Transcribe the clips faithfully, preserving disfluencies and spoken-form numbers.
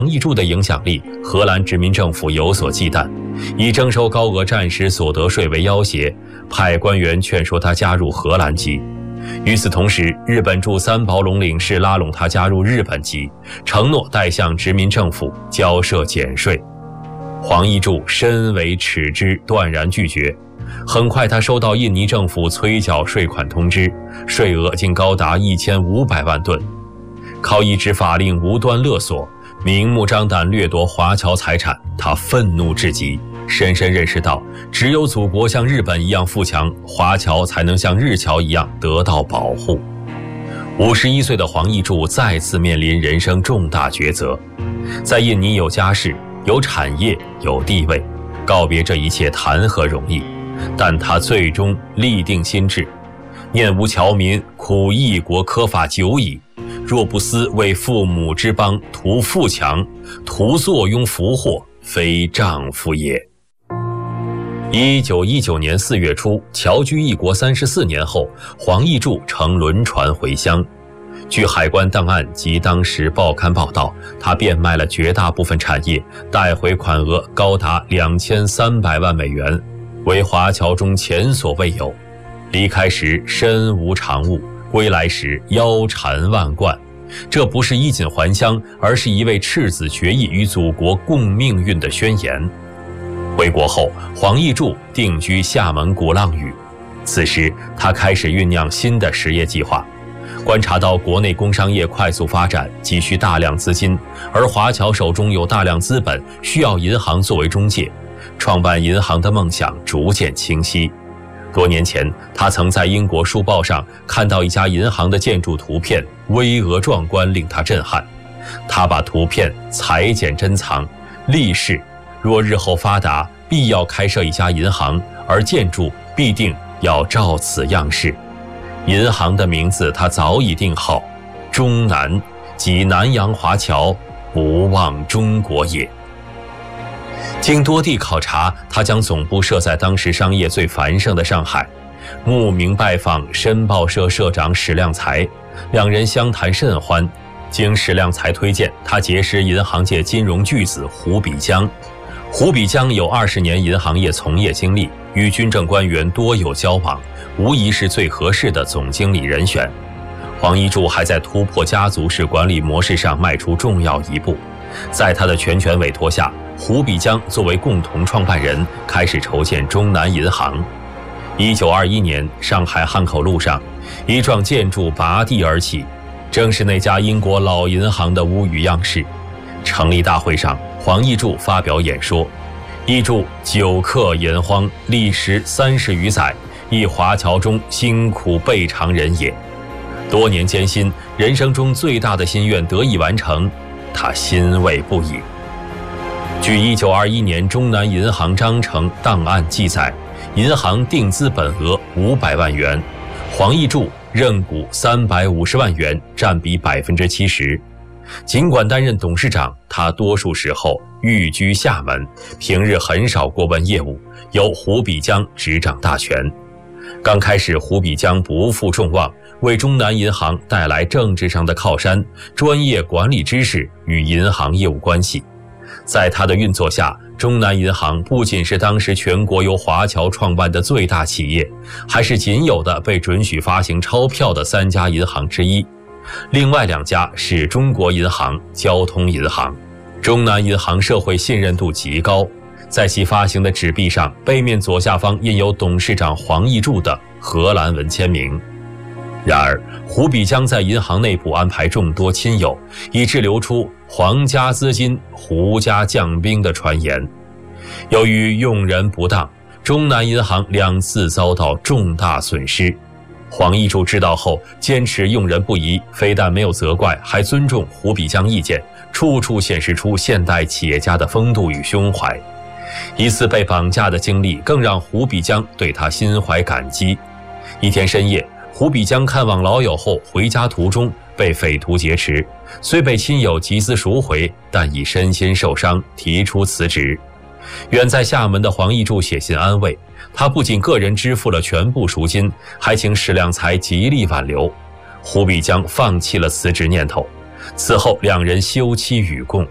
黄义柱的影响力，荷兰殖民政府有所忌惮，以征收高额战时所得税为要挟，派官员劝说他加入荷兰籍。与此同时，日本驻三宝垄领事拉拢他加入日本籍，承诺代向殖民政府交涉减税。黄义柱深为耻之，断然拒绝。很快，他收到印尼政府催缴税款通知，税额竟高达一千五百万吨。靠一纸法令无端勒索，明目张胆掠夺华侨财产，他愤怒至极，深深认识到，只有祖国像日本一样富强，华侨才能像日侨一样得到保护。五十一岁的黄义柱再次面临人生重大抉择，在印尼有家室、有产业、有地位，告别这一切谈何容易？但他最终立定心志，念吾侨民苦异国苛法久矣，若不思为父母之邦图富强，图坐拥福祸，非丈夫也。一九一九年四月初，侨居异国三十四年后，黄义柱乘轮船回乡。据海关档案及当时报刊报道，他变卖了绝大部分产业，带回款额高达两千三百万美元，为华侨中前所未有。离开时身无长物，归来时腰缠万贯。这不是衣锦还乡，而是一位赤子决意与祖国共命运的宣言。回国后，黄义柱定居厦门鼓浪屿。此时，他开始酝酿新的实业计划。观察到国内工商业快速发展，急需大量资金，而华侨手中有大量资本，需要银行作为中介。创办银行的梦想逐渐清晰。多年前，他曾在英国书报上看到一家银行的建筑图片，巍峨壮观，令他震撼。他把图片裁剪珍藏，立誓若日后发达，必要开设一家银行，而建筑必定要照此样式。银行的名字他早已定好，中南，即南洋华侨，不忘中国也。经多地考察，他将总部设在当时商业最繁盛的上海，慕名拜访申报社社长史量才，两人相谈甚欢。经史量才推荐，他结识银行界金融巨子胡比江。胡比江有二十年银行业从业经历，与军政官员多有交往，无疑是最合适的总经理人选。黄义柱还在突破家族式管理模式上迈出重要一步。在他的全权委托下，胡比江作为共同创办人，开始筹建中南银行。一九二一年，上海汉口路上，一幢建筑拔地而起，正是那家英国老银行的屋宇样式。成立大会上，黄义柱发表演说，义柱久克炎荒，历时三十余载，亦华侨中辛苦备尝人也。多年艰辛，人生中最大的心愿得以完成，他欣慰不已。据一九二一年中南银行章程档案记载，银行定资本额五百万元，黄义柱认股三百五十万元，占比百分之七十。尽管担任董事长，他多数时候寓居厦门，平日很少过问业务，由胡比江执掌大权。刚开始，胡比江不负众望，为中南银行带来政治上的靠山、专业管理知识与银行业务关系。在他的运作下，中南银行不仅是当时全国由华侨创办的最大企业，还是仅有的被准许发行钞票的三家银行之一。另外两家是中国银行、交通银行。中南银行社会信任度极高，在其发行的纸币上，背面左下方印有董事长黄义柱的荷兰文签名。然而，胡比江在银行内部安排众多亲友，以致流出黄家资金、胡家将兵的传言。由于用人不当，中南银行两次遭到重大损失。黄义柱知道后，坚持用人不疑，非但没有责怪，还尊重胡比江意见，处处显示出现代企业家的风度与胸怀。一次被绑架的经历更让胡比江对他心怀感激。一天深夜，胡比江看望老友后，回家途中被匪徒劫持，虽被亲友集资赎回，但已身心受伤，提出辞职。远在厦门的黄义柱写信安慰，他不仅个人支付了全部赎金，还请史量才极力挽留。胡比江放弃了辞职念头。此后两人休戚与共。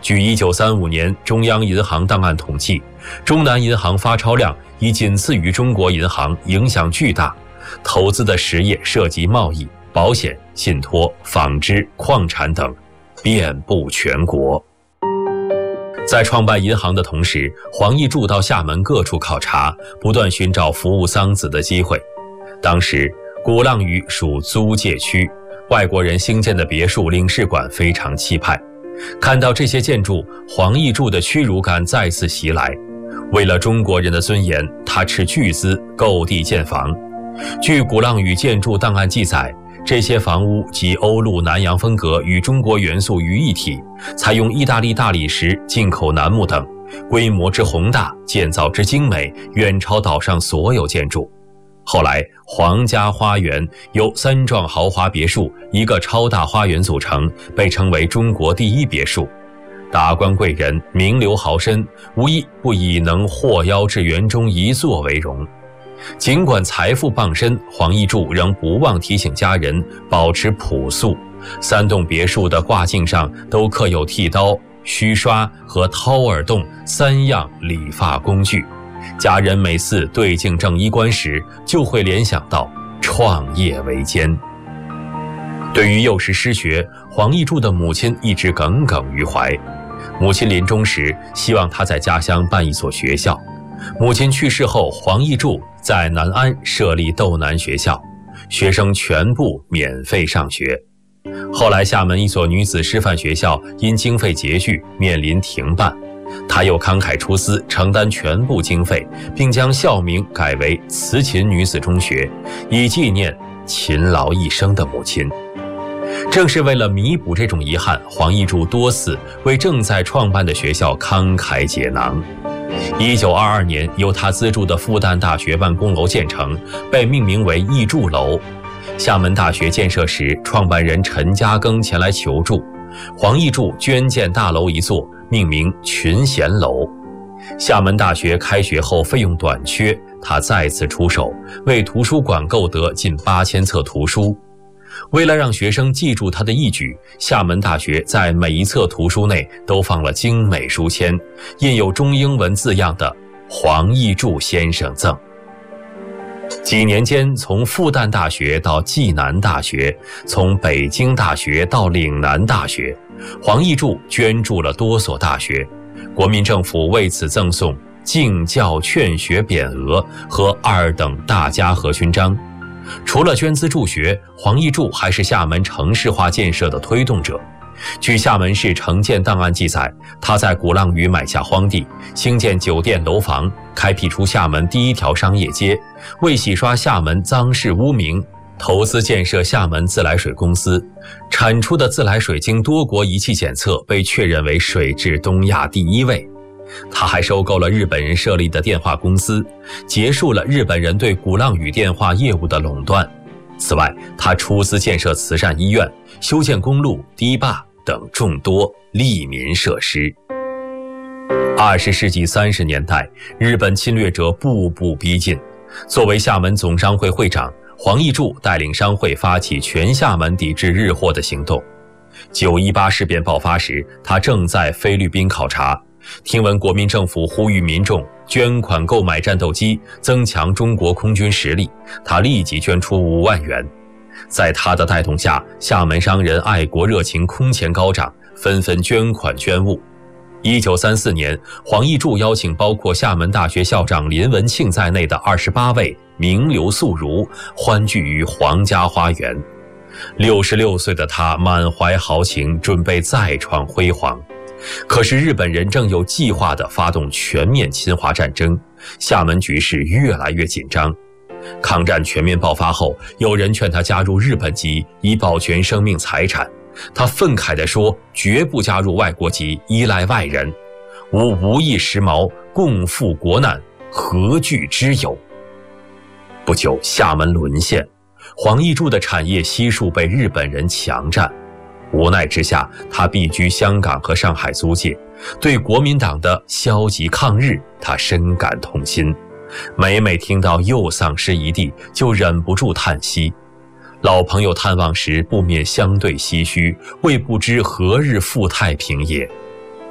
据一九三五年中央银行档案统计，中南银行发钞量已仅次于中国银行，影响巨大。投资的实业涉及贸易、保险、信托、纺织、矿产等，遍布全国。在创办银行的同时，黄义柱到厦门各处考察，不断寻找服务桑梓的机会。当时鼓浪屿属租界区，外国人兴建的别墅、领事馆非常气派。看到这些建筑，黄义柱的屈辱感再次袭来。为了中国人的尊严，他斥巨资购地建房。据鼓浪屿建筑档案记载，这些房屋集欧陆南洋风格与中国元素于一体，采用意大利大理石、进口楠木等，规模之宏大，建造之精美，远超岛上所有建筑。后来皇家花园由三幢豪华别墅、一个超大花园组成，被称为中国第一别墅。达官贵人、名流豪绅无一不以能获邀至园中一坐为荣。尽管财富傍身，黄义柱仍不忘提醒家人保持朴素。三栋别墅的挂镜上都刻有剃刀、须刷和掏耳洞三样理发工具。家人每次对镜正衣冠时，就会联想到创业维艰。对于幼时失学，黄义柱的母亲一直耿耿于怀。母亲临终时，希望他在家乡办一所学校。母亲去世后，黄义柱在南安设立斗南学校，学生全部免费上学。后来厦门一所女子师范学校因经费拮据，面临停办。他又慷慨出资，承担全部经费，并将校名改为慈勤女子中学，以纪念勤劳一生的母亲。正是为了弥补这种遗憾，黄义柱多次为正在创办的学校慷慨解囊。一九二二年，由他资助的复旦大学办公楼建成，被命名为义柱楼。厦门大学建设时，创办人陈嘉庚前来求助，黄义柱捐建大楼一座，命名群贤楼。厦门大学开学后费用短缺，他再次出手，为图书馆购得近八千册图书。为了让学生记住他的义举，厦门大学在每一册图书内都放了精美书签，印有中英文字样的黄义柱先生赠。几年间，从复旦大学到暨南大学，从北京大学到岭南大学，黄义柱捐助了多所大学。国民政府为此赠送敬教劝学匾额和二等大家和勋章。除了捐资助学，黄义柱还是厦门城市化建设的推动者。据厦门市城建档案记载，他在鼓浪屿买下荒地，兴建酒店楼房，开辟出厦门第一条商业街，为洗刷厦门脏事污名，投资建设厦门自来水公司，产出的自来水经多国仪器检测，被确认为水质东亚第一位。他还收购了日本人设立的电话公司，结束了日本人对鼓浪屿电话业务的垄断。此外，他出资建设慈善医院、修建公路、堤坝等众多利民设施。二十世纪三十年代，日本侵略者步步逼近。作为厦门总商会会长，黄义柱带领商会发起全厦门抵制日货的行动。九一八事变爆发时，他正在菲律宾考察。听闻国民政府呼吁民众捐款购买战斗机，增强中国空军实力，他立即捐出五万元。在他的带动下，厦门商人爱国热情空前高涨，纷纷捐款捐物。一九三四年，黄义柱邀请包括厦门大学校长林文庆在内的二十八位名流宿儒欢聚于皇家花园。六十六岁的他满怀豪情，准备再创辉煌。可是日本人正有计划地发动全面侵华战争，厦门局势越来越紧张。抗战全面爆发后，有人劝他加入日本籍，以保全生命财产。他愤慨地说，绝不加入外国籍，依赖外人。吾无一时毛，共赴国难，何惧之有？不久，厦门沦陷，黄义柱的产业悉数被日本人强占。无奈之下，他避居香港和上海租界。对国民党的消极抗日，他深感痛心。每每听到又丧失一地，就忍不住叹息。老朋友探望时，不免相对唏嘘，谓不知何日复太平也。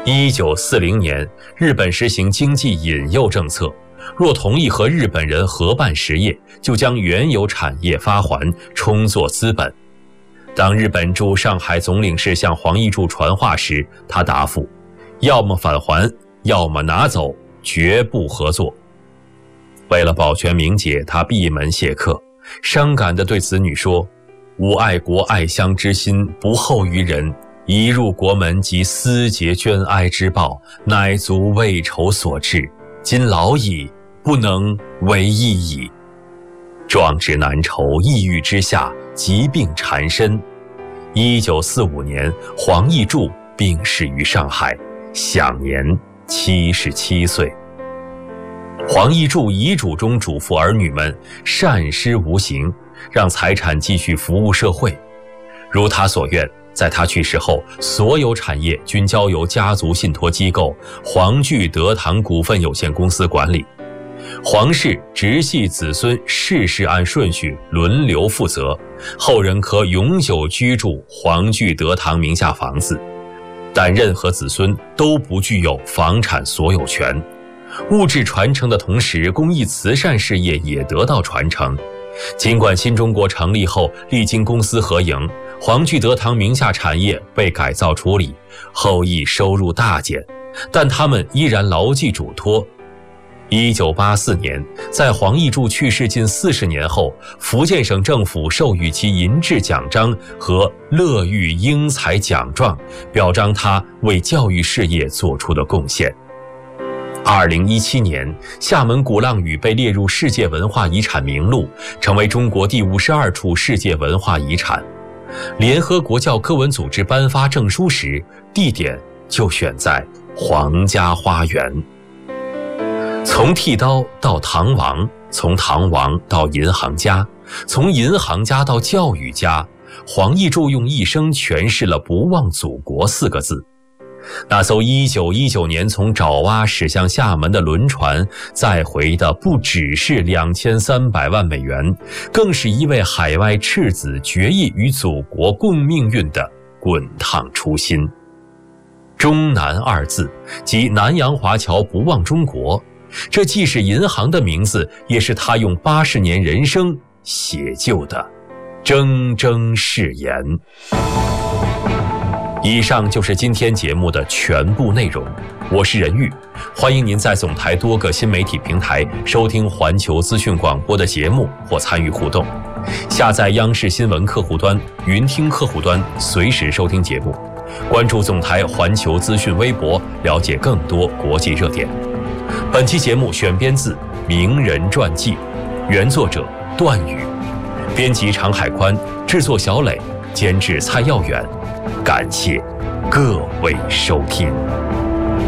一九四零年，日本实行经济引诱政策，若同意和日本人合办实业，就将原有产业发还，充作资本。当日本驻上海总领事向黄义柱传话时，他答复：要么返还，要么拿走，绝不合作。为了保全名节，他闭门谢客，伤感地对子女说：吾爱国爱乡之心不厚于人，一入国门即思竭捐哀之报，乃足为仇所致。今老矣，不能为义矣。壮志难酬，抑郁之下，疾病缠身。一九四五年，黄义柱病逝于上海，享年七十七岁。黄义柱遗嘱中嘱咐儿女们善施无形，让财产继续服务社会。如他所愿，在他去世后，所有产业均交由家族信托机构黄聚德堂股份有限公司管理。黄氏直系子孙世世按顺序轮流负责，后人可永久居住黄聚德堂名下房子，但任何子孙都不具有房产所有权。物质传承的同时，公益慈善事业也得到传承。尽管新中国成立后历经公私合营，黄聚德堂名下产业被改造处理，后裔收入大减，但他们依然牢记嘱托。一九八四年，在黄义柱去世近四十年后，福建省政府授予其银质奖章和乐育英才奖状，表彰他为教育事业做出的贡献。二零一七年，厦门鼓浪屿被列入世界文化遗产名录，成为中国第五十二处世界文化遗产。联合国教科文组织颁发证书时，地点就选在皇家花园。从剃刀到唐王，从唐王到银行家，从银行家到教育家，黄义柱用一生诠释了不忘祖国四个字。那艘一九一九年从爪哇驶向厦门的轮船，载回的不只是两千三百万美元，更是一位海外赤子决意与祖国共命运的滚烫初心。中南二字，即南洋华侨不忘中国，这既是银行的名字，也是他用八十年人生写就的铮铮誓言。以上就是今天节目的全部内容，我是任玉，欢迎您在总台多个新媒体平台收听环球资讯广播的节目或参与互动。下载央视新闻客户端、云听客户端，随时收听节目。关注总台环球资讯微博，了解更多国际热点。本期节目选编自《名人传记》，原作者段宇，编辑常海宽，制作小磊，监制蔡耀远。感谢各位收听。